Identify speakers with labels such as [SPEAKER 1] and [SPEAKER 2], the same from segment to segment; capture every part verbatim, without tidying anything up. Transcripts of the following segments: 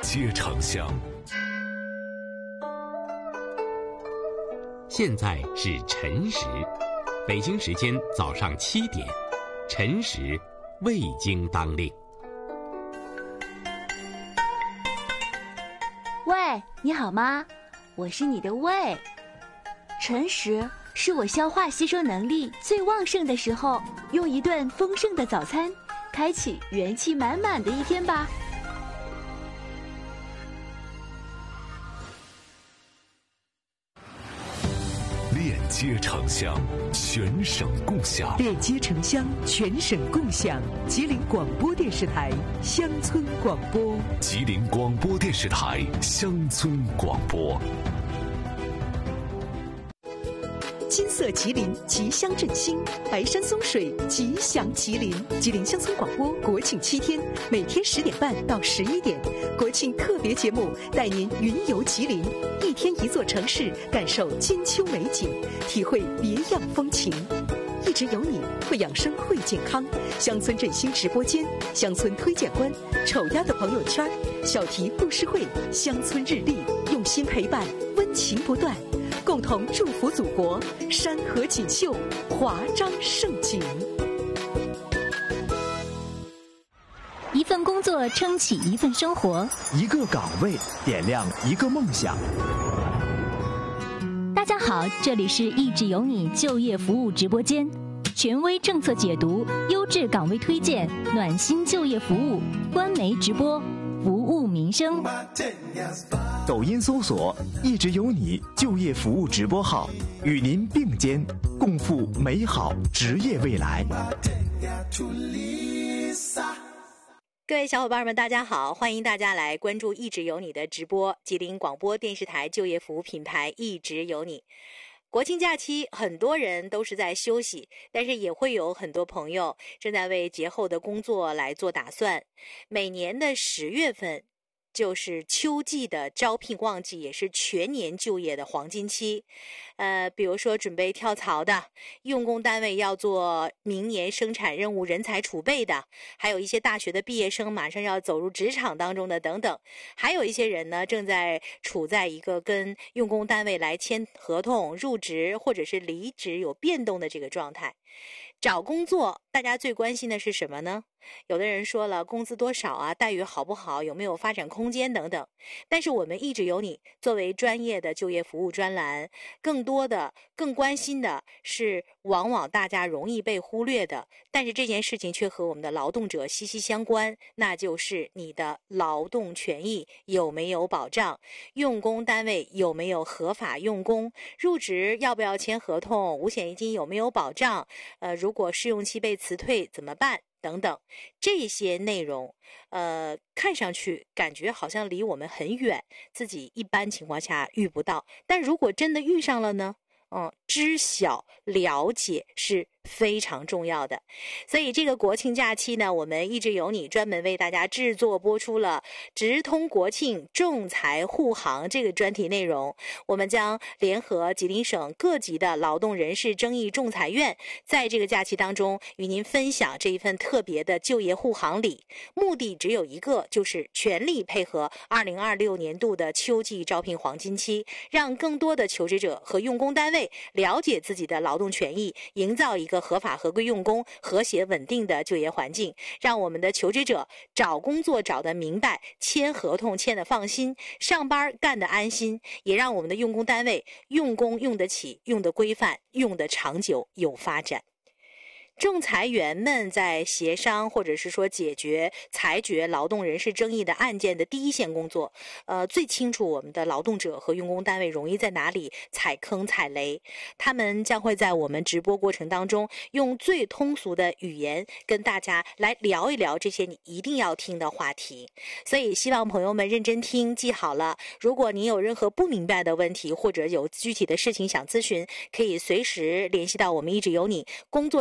[SPEAKER 1] 接长香。
[SPEAKER 2] 现在是晨时，北京时间早上七点，晨时未经当令。
[SPEAKER 3] 喂，你好吗？我是你的胃。晨时是我消化吸收能力最旺盛的时候，用一顿丰盛的早餐，开启元气满满的一天吧。
[SPEAKER 1] 链接城乡，全省共享。
[SPEAKER 4] 链接城乡，全省共享。吉林广播电视台乡村广播。
[SPEAKER 1] 吉林广播电视台乡村广播。
[SPEAKER 4] 金色吉林，吉祥振兴；白山松水，吉祥吉林。吉林乡村广播国庆七天，每天十点半到十一点，国庆特别节目带您云游吉林，一天一座城市，感受金秋美景，体会别样风情。一直有你，会养生会健康。乡村振兴直播间，乡村推荐官，丑鸭的朋友圈，小题布施会，乡村日历，用心陪伴，温情不断。共同祝福祖国山河锦绣，华章盛景。
[SPEAKER 5] 一份工作撑起一份生活，
[SPEAKER 6] 一个岗位点亮一个梦想。
[SPEAKER 5] 大家好，这里是益智有你就业服务直播间，权威政策解读，优质岗位推荐，暖心就业服务，官媒直播，服务民生。
[SPEAKER 6] 抖音搜索“一直有你就业服务直播号”，与您并肩共赴美好职业未来。
[SPEAKER 7] 各位小伙伴们，大家好，欢迎大家来关注“一直有你”的直播，吉林广播电视台就业服务品牌“一直有你”。国庆假期，很多人都是在休息，但是也会有很多朋友正在为节后的工作来做打算。每年的十月份就是秋季的招聘旺季，也是全年就业的黄金期。呃，比如说准备跳槽的，用工单位要做明年生产任务人才储备的，还有一些大学的毕业生马上要走入职场当中的等等。还有一些人呢，正在处在一个跟用工单位来签合同、入职或者是离职有变动的这个状态。找工作，大家最关心的是什么呢？有的人说了，工资多少啊，待遇好不好，有没有发展空间等等。但是我们一直有你作为专业的就业服务专栏，更多的更关心的是往往大家容易被忽略的，但是这件事情却和我们的劳动者息息相关，那就是你的劳动权益有没有保障，用工单位有没有合法用工，入职要不要签合同，五险一金有没有保障，呃，如果试用期被辞退怎么办等等。这些内容呃，看上去感觉好像离我们很远，自己一般情况下遇不到，但如果真的遇上了呢，嗯，知晓了解是非常重要的。所以这个国庆假期呢，我们一直有你专门为大家制作播出了直通国庆仲裁护航这个专题内容。我们将联合吉林省各级的劳动人事争议仲裁院，在这个假期当中与您分享这一份特别的就业护航礼，目的只有一个，就是全力配合二零二六年度的秋季招聘黄金期，让更多的求职者和用工单位了解自己的劳动权益，营造一个合法合规用工、和谐稳定的就业环境，让我们的求职者找工作找得明白，签合同签得放心，上班干得安心，也让我们的用工单位用工用得起、用得规范、用得长久、有发展。仲裁员们在协商或者是说解决裁决劳动人事争议的案件的第一线工作，呃，最清楚我们的劳动者和用工单位容易在哪里踩坑踩雷。他们将会在我们直播过程当中用最通俗的语言跟大家来聊一聊这些你一定要听的话题。所以希望朋友们认真听，记好了。如果你有任何不明白的问题，或者有具体的事情想咨询，可以随时联系到我们一直有你工作日上班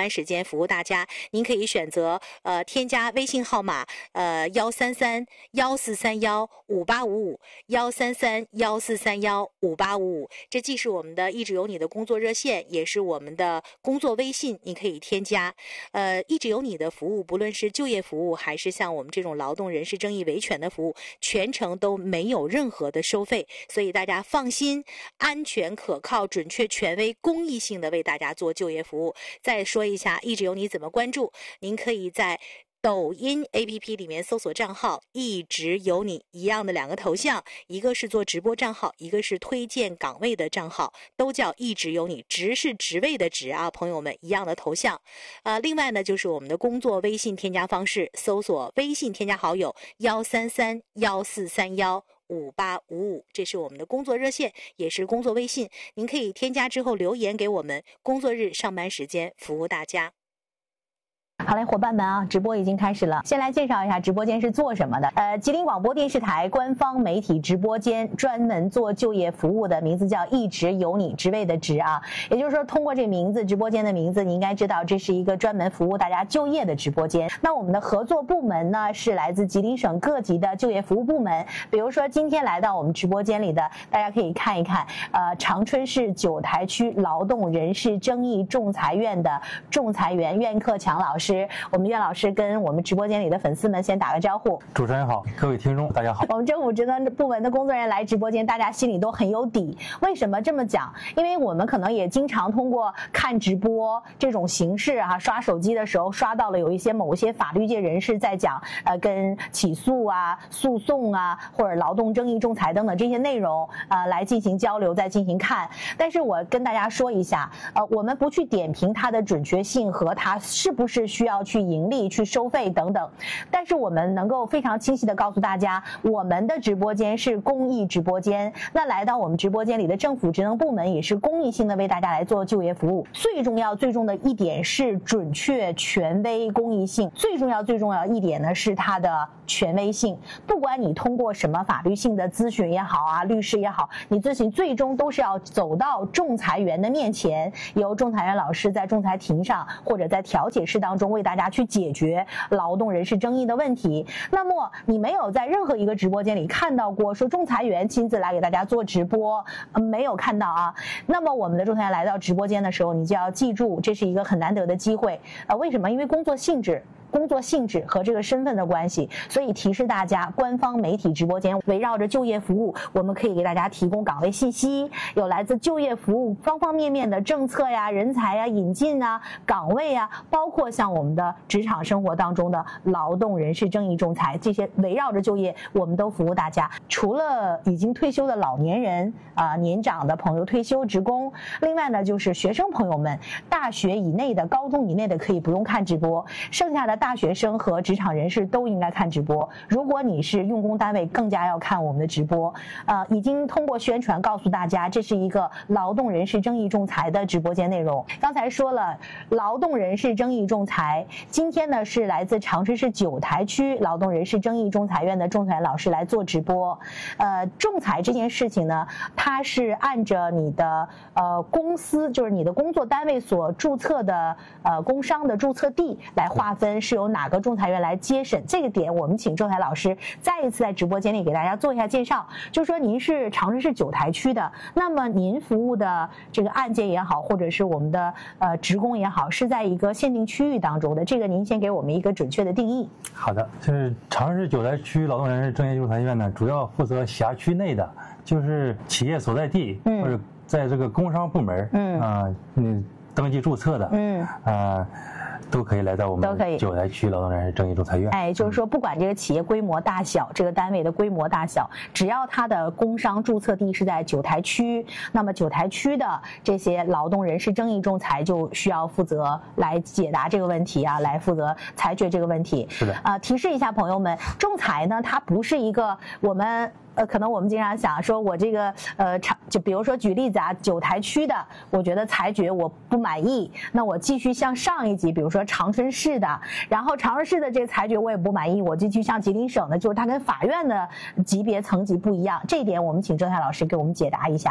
[SPEAKER 7] 班时间服务大家。您可以选择呃添加微信号码呃幺三三幺四三幺五八五五幺三三幺四三幺五八五五，这既是我们的一直有你的工作热线，也是我们的工作微信，你可以添加。呃，一直有你的服务，不论是就业服务还是像我们这种劳动人事争议维权的服务，全程都没有任何的收费，所以大家放心，安全、可靠、准确、权威、公益性的为大家做就业服务。再说一下一直有你怎么关注，您可以在抖音 A P P 里面搜索账号一直有你，一样的两个头像，一个是做直播账号，一个是推荐岗位的账号，都叫一直有你，职是职位的职啊，朋友们一样的头像。呃，另外呢就是我们的工作微信添加方式，搜索微信添加好友幺三三幺四三幺五八五五，这是我们的工作热线，也是工作微信，您可以添加之后留言给我们，工作日上班时间服务大家。
[SPEAKER 8] 好嘞，伙伴们啊，直播已经开始了。先来介绍一下直播间是做什么的。呃，吉林广播电视台官方媒体直播间专门做就业服务的，名字叫一直有你，职位的职啊。也就是说，通过这名字，直播间的名字，你应该知道这是一个专门服务大家就业的直播间。那我们的合作部门呢，是来自吉林省各级的就业服务部门。比如说，今天来到我们直播间里的，大家可以看一看，呃，长春市九台区劳动人事争议仲裁院的仲裁员苑克强老师。我们苑老师跟我们直播间里的粉丝们先打个招呼。
[SPEAKER 9] 主持人好，各位听众大家好。
[SPEAKER 8] 我们政府职能部门的工作人员来直播间，大家心里都很有底。为什么这么讲？因为我们可能也经常通过看直播这种形式啊，刷手机的时候刷到了有一些某些法律界人士在讲，呃，跟起诉啊、诉讼啊，或者劳动争议仲裁等等这些内容啊、呃、来进行交流，再进行看。但是我跟大家说一下，呃，我们不去点评它的准确性和它是不是需要去盈利、去收费等等，但是我们能够非常清晰地告诉大家，我们的直播间是公益直播间。那来到我们直播间里的政府职能部门也是公益性的为大家来做就业服务。最重要、最重要的一点是准确、权威、公益性。最重要、最重要一点呢是它的权威性。不管你通过什么法律性的咨询也好啊，律师也好，你咨询最终都是要走到仲裁员的面前，由仲裁员老师在仲裁庭上或者在调解室当中为大家去解决劳动人事争议的问题。那么你没有在任何一个直播间里看到过说仲裁员亲自来给大家做直播，呃、没有看到啊。那么我们的仲裁员来到直播间的时候，你就要记住，这是一个很难得的机会。呃，为什么？因为工作性质。工作性质和这个身份的关系，所以提示大家，官方媒体直播间围绕着就业服务，我们可以给大家提供岗位信息，有来自就业服务方方面面的政策呀、人才呀、引进啊、岗位啊，包括像我们的职场生活当中的劳动人事争议仲裁，这些围绕着就业，我们都服务大家。除了已经退休的老年人啊、呃、年长的朋友、退休职工，另外呢就是学生朋友们，大学以内的、高中以内的可以不用看直播，剩下的大学生和职场人士都应该看直播。如果你是用工单位，更加要看我们的直播。呃，已经通过宣传告诉大家，这是一个劳动人事争议仲裁的直播间内容。刚才说了，劳动人事争议仲裁，今天呢是来自长春市九台区劳动人事争议仲裁院的仲裁老师来做直播。呃，仲裁这件事情呢，它是按着你的呃公司，就是你的工作单位所注册的呃工商的注册地来划分，是由哪个仲裁员来接审。这个点我们请仲裁老师再一次在直播间里给大家做一下介绍。就是说您是长春市九台区的，那么您服务的这个案件也好，或者是我们的呃职工也好，是在一个限定区域当中的，这个您先给我们一个准确的定义。
[SPEAKER 9] 好的，就是长春市九台区劳动人事争议仲裁院呢，主要负责辖区内的，就是企业所在地、嗯、或者在这个工商部门，嗯啊、呃，嗯登记注册的，嗯啊。呃都可以来到我们九台区劳动人事争议仲裁院。
[SPEAKER 8] 哎，就是说，不管这个企业规模大小，这个单位的规模大小，只要它的工商注册地是在九台区，那么九台区的这些劳动人事争议仲裁就需要负责来解答这个问题啊，来负责裁决这个问题。
[SPEAKER 9] 是的。
[SPEAKER 8] 啊、呃，提示一下朋友们，仲裁呢，它不是一个我们。呃，可能我们经常想说，我这个呃，长就比如说举例子啊，九台区的，我觉得裁决我不满意，那我继续向上一级，比如说长春市的，然后长春市的这个裁决我也不满意，我继续向吉林省的，就是它跟法院的级别层级不一样，这一点我们请郑泰老师给我们解答一下。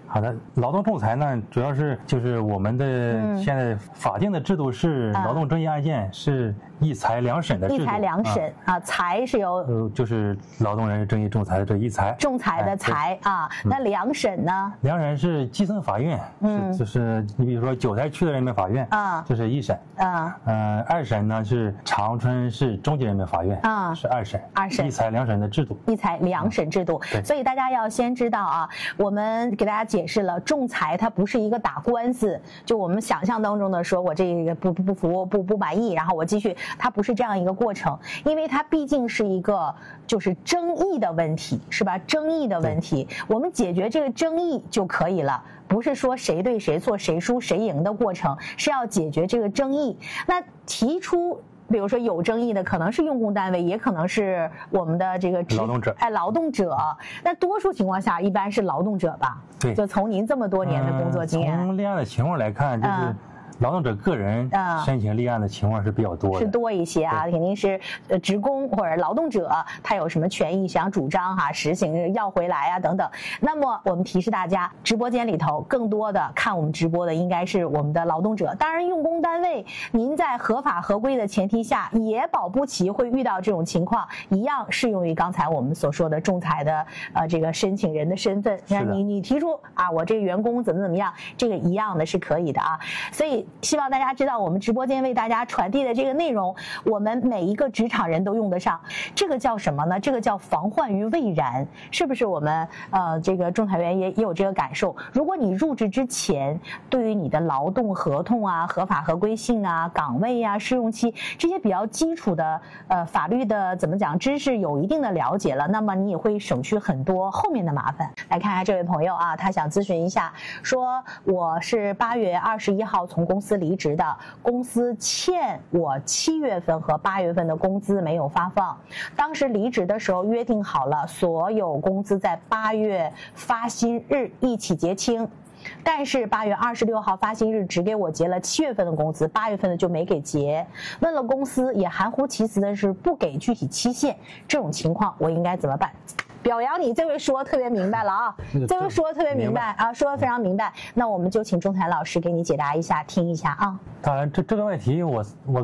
[SPEAKER 9] 好的，劳动仲裁呢，主要是就是我们的现在法定的制度是劳动争议案件是一裁两审的制度，
[SPEAKER 8] 一裁两审啊，裁是由
[SPEAKER 9] 呃就是劳动人事争议仲裁的这一裁，
[SPEAKER 8] 仲裁的裁啊，那两审呢？
[SPEAKER 9] 两审是基层法院，嗯，就是你比如说九台区的人民法院啊，这是一审啊，呃，二审呢是长春市中级人民法院啊，是二审，
[SPEAKER 8] 二审
[SPEAKER 9] 一裁两审的制度，
[SPEAKER 8] 一裁两审制度，所以大家要先知道啊，我们给大家解释了，仲裁它不是一个打官司，就我们想象当中的说我这个不不服不不满意，然后我继续，它不是这样一个过程，因为它毕竟是一个就是争议的问题，是吧？争议的问题，我们解决这个争议就可以了，不是说谁对谁错谁输谁赢的过程，是要解决这个争议。那提出比如说有争议的可能是用工单位，也可能是我们的这个
[SPEAKER 9] 劳动者，
[SPEAKER 8] 哎，劳动者。那多数情况下一般是劳动者吧？
[SPEAKER 9] 对，
[SPEAKER 8] 就从您这么多年的工作经验，
[SPEAKER 9] 嗯、从立案的情况来看，就是。嗯劳动者个人申请立案的情况是比较多的，
[SPEAKER 8] 是多一些啊，肯定是呃职工或者劳动者他有什么权益想主张哈、啊，实行要回来啊等等。那么我们提示大家，直播间里头更多的看我们直播的应该是我们的劳动者，当然用工单位您在合法合规的前提下也保不齐会遇到这种情况，一样适用于刚才我们所说的仲裁的呃这个申请人的身份，让你你提出啊我这个员工怎么怎么样，这个一样的是可以的啊，所以。希望大家知道我们直播间为大家传递的这个内容，我们每一个职场人都用得上。这个叫什么呢？这个叫防患于未然，是不是我们呃这个仲裁员也也有这个感受？如果你入职之前，对于你的劳动合同啊、合法合规性啊、岗位啊、试用期这些比较基础的呃法律的怎么讲知识有一定的了解了，那么你也会省去很多后面的麻烦。来看看这位朋友啊，他想咨询一下，说我是八月二十一号从公司离职的，公司欠我七月份和八月份的工资没有发放，当时离职的时候约定好了所有工资在八月发薪日一起结清，但是八月二十六号发薪日只给我结了七月份的工资，八月份的就没给结。问了公司也含糊其辞的是不给具体期限，这种情况我应该怎么办？表扬你，这位说特别明白了啊，这位说特别明白啊，说的非常明白。那我们就请仲裁老师给你解答一下，听一下啊。
[SPEAKER 9] 当然，这这个问题我我